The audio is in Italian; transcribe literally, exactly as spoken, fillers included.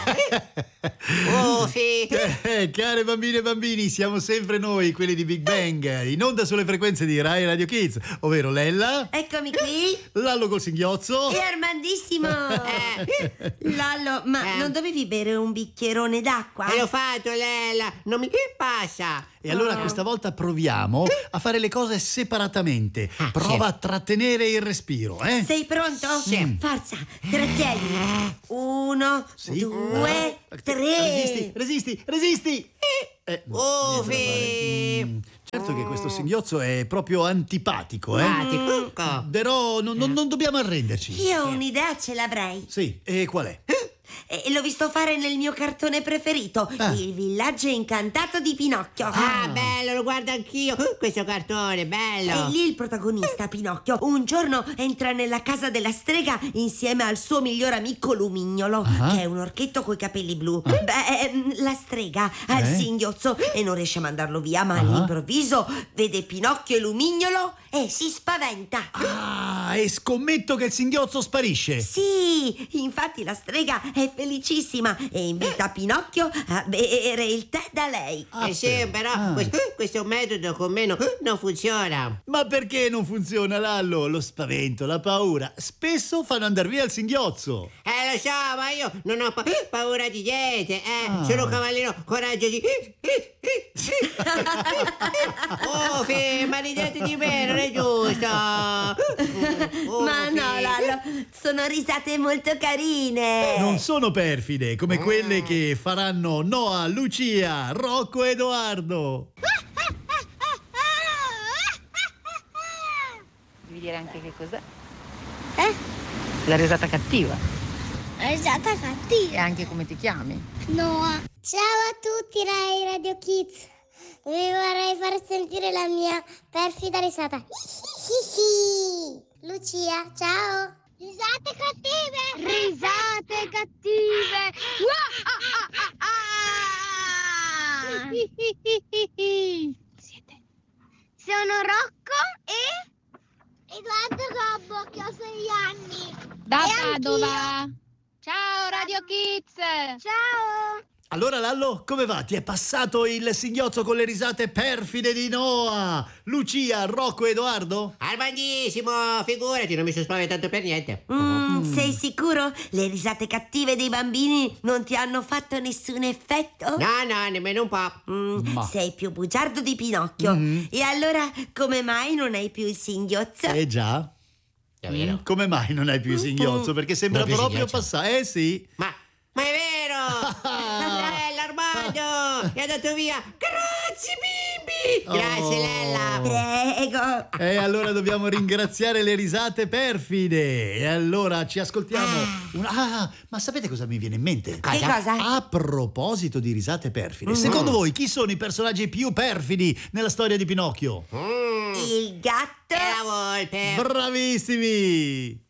Ufi. Eh, care bambine e bambini, siamo sempre noi, quelli di Big Bang, in onda sulle frequenze di Rai Radio Kids, ovvero Lella, Eccomi qui. Lallo col singhiozzo E Armandissimo. Eh. Lallo, ma Eh. non dovevi bere un bicchierone d'acqua? E l'ho fatto, Lella. Non mi che passa? E allora questa volta proviamo a fare le cose separatamente. Ah, Prova sì. a trattenere il respiro, eh? Sei pronto? Sì. Forza, trattieni. Uno, Sì. due, Ah, tre. Resisti, resisti, resisti! Eh, no, Ufi. niente da fare. Mm, certo che questo singhiozzo è proprio antipatico, eh? Antipatico. Però non, non- non dobbiamo arrenderci. Io un'idea ce l'avrei. Sì, e qual è? E l'ho visto fare nel mio cartone preferito, Ah. Il villaggio incantato di Pinocchio. Ah, bello, lo guardo anch'io. Questo cartone, bello. E lì il protagonista, Pinocchio, un giorno entra nella casa della strega insieme al suo miglior amico Lumignolo, Ah. che è un orchetto coi capelli blu. Beh, ehm, la strega ha il Eh? singhiozzo e non riesce a mandarlo via, ma Ah. all'improvviso vede Pinocchio e Lumignolo e si spaventa. Ah, e scommetto che il singhiozzo sparisce. Sì, infatti la strega è felicissima e invita Pinocchio a bere il tè da lei. Ah, Eh sì, però ah. questo, questo metodo con me no- non funziona. Ma perché non funziona, Lallo? Lo spavento, la paura spesso fanno andare via il singhiozzo. Eh, lo so, ma io non ho pa- paura di niente, eh. Ah. Sono un cavallero coraggioso. Ufi, ma ridete di me, non è giusto. Ma no, Lallo, sono risate molto carine. Non sono perfide come quelle che faranno Noah, Lucia, Rocco e Edoardo. Devi dire anche che cos'è? Eh? La risata cattiva. Risata E cattiva. anche come ti chiami. Noah. Ciao a tutti, Rai Radio Kids. Vi vorrei far sentire la mia perfida risata. Lucia, ciao. Risate cattive. Risate cattive. Siete. Sono Rocco e Edoardo Gobbo, che ho sei anni. Da E anch'io. Padova. Ciao Radio Kids. Ciao. Allora, Lallo, come va? Ti è passato il singhiozzo con le risate perfide di Noah, Lucia, Rocco e Edoardo? Armandissimo, figurati, non mi sono spaventato per niente. Mm, sei sicuro? Le risate cattive dei bambini non ti hanno fatto nessun effetto? No, no, nemmeno un po'. Mm, Ma- sei più bugiardo di Pinocchio. Mhm. E allora come mai non hai più il singhiozzo? Eh già. Davvero? Come mai non hai più il singhiozzo? Perché sembra Non ho più proprio singhiozzo. passare. Eh sì. Ma, ma è vero! Eh, L'armadio è andato via! Grazie, bimbi! Grazie, Oh. Lella! Prego. E allora dobbiamo ringraziare le risate perfide. E allora ci ascoltiamo. una- Ah, ma sapete cosa mi viene in mente? Che cosa? A proposito di risate perfide, secondo voi chi sono i personaggi più perfidi nella storia di Pinocchio? Mm. Il gatto. E la volpe! Bravissimi!